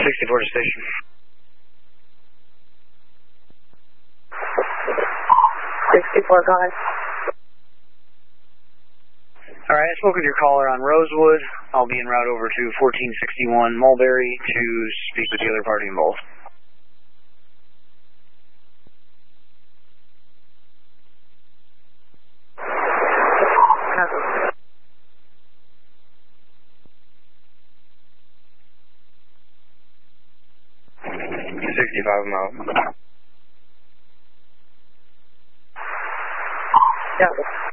64 to station. 64, go ahead. Alright, I spoke with your caller on Rosewood. I'll be en route over to 1461 Mulberry to speak with the other party involved. Okay. 65 miles. Yeah.